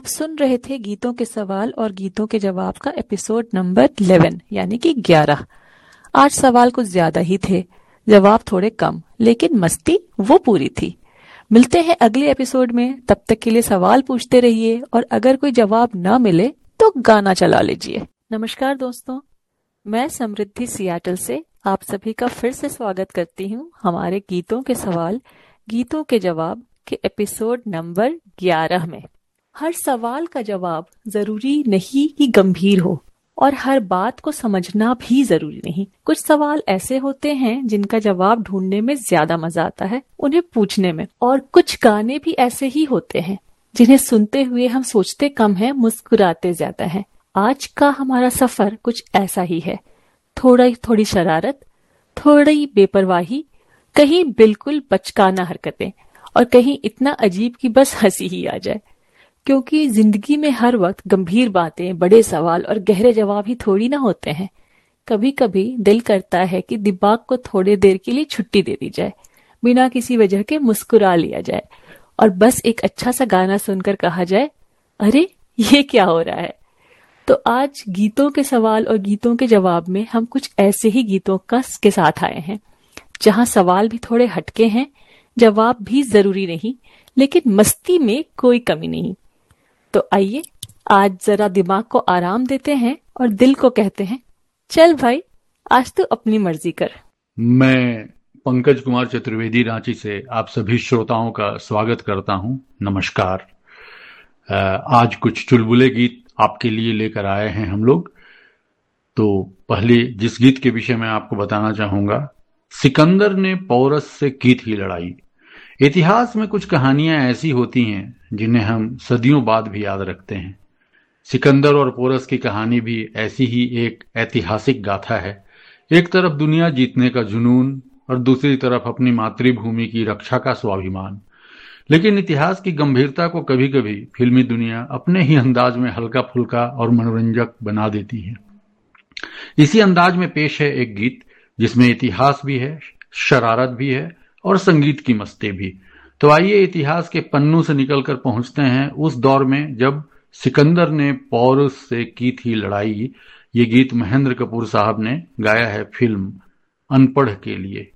आप सुन रहे थे गीतों के सवाल और गीतों के जवाब का एपिसोड नंबर 11 यानी कि 11। आज सवाल कुछ ज्यादा ही थे, जवाब थोड़े कम, लेकिन मस्ती वो पूरी थी। मिलते हैं अगले एपिसोड में, तब तक के लिए सवाल पूछते रहिए और अगर कोई जवाब ना मिले तो गाना चला लीजिए। नमस्कार दोस्तों, मैं समृद्धि सियाटल से आप सभी का फिर से स्वागत करती हूँ हमारे गीतों के सवाल गीतों के जवाब के एपिसोड नंबर 11 में। हर सवाल का जवाब जरूरी नहीं कि गंभीर हो और हर बात को समझना भी जरूरी नहीं। कुछ सवाल ऐसे होते हैं जिनका जवाब ढूंढने में ज्यादा मजा आता है उन्हें पूछने में, और कुछ गाने भी ऐसे ही होते हैं जिन्हें सुनते हुए हम सोचते कम हैं, मुस्कुराते ज्यादा हैं। आज का हमारा सफर कुछ ऐसा ही है, थोड़ी शरारत, थोड़ी बेपरवाही, कहीं बिल्कुल बचकाना हरकतें और कहीं इतना अजीब कि बस हंसी ही आ जाए। क्योंकि जिंदगी में हर वक्त गंभीर बातें, बड़े सवाल और गहरे जवाब ही थोड़ी ना होते हैं। कभी कभी दिल करता है कि दिमाग को थोड़ी देर के लिए छुट्टी दे दी जाए, बिना किसी वजह के मुस्कुरा लिया जाए और बस एक अच्छा सा गाना सुनकर कहा जाए, अरे ये क्या हो रहा है। तो आज गीतों के सवाल और गीतों के जवाब में हम कुछ ऐसे ही गीतों के साथ आए हैं जहां सवाल भी थोड़े हटके हैं, जवाब भी जरूरी नहीं, लेकिन मस्ती में कोई कमी नहीं। तो आइए आज जरा दिमाग को आराम देते हैं और दिल को कहते हैं, चल भाई आज तू अपनी मर्जी कर। मैं पंकज कुमार चतुर्वेदी रांची से आप सभी श्रोताओं का स्वागत करता हूं। नमस्कार। आज कुछ चुलबुले गीत आपके लिए लेकर आए हैं हम लोग। तो पहले जिस गीत के विषय में आपको बताना चाहूंगा, सिकंदर ने पोरस से की थी लड़ाई। इतिहास में कुछ कहानियां ऐसी होती हैं जिन्हें हम सदियों बाद भी याद रखते हैं। सिकंदर और पोरस की कहानी भी ऐसी ही एक ऐतिहासिक गाथा है। एक तरफ दुनिया जीतने का जुनून और दूसरी तरफ अपनी मातृभूमि की रक्षा का स्वाभिमान। लेकिन इतिहास की गंभीरता को कभी कभी फिल्मी दुनिया अपने ही अंदाज में हल्का फुल्का और मनोरंजक बना देती है। इसी अंदाज में पेश है एक गीत जिसमें इतिहास भी है, शरारत भी है और संगीत की मस्ती भी। तो आइए इतिहास के पन्नों से निकलकर पहुंचते हैं उस दौर में जब सिकंदर ने पोरस से की थी लड़ाई। ये गीत महेंद्र कपूर साहब ने गाया है फिल्म अनपढ़ के लिए।